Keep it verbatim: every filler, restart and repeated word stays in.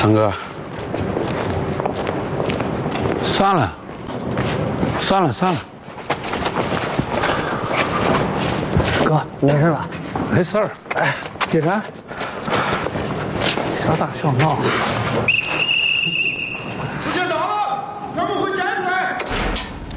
堂哥，算了，算了算了。 哥，没事吧？ 没事儿。哎，既然小打小闹，